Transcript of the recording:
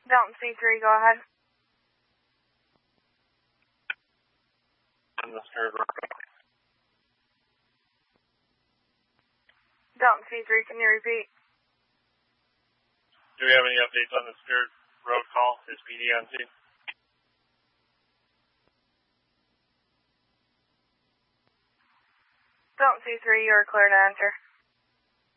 Delta C3, go ahead. On the Spirit Road. Delta C3, can you repeat? Do we have any updates on the Spirit Road call? Is PD on scene? Delta C3, you are clear to enter.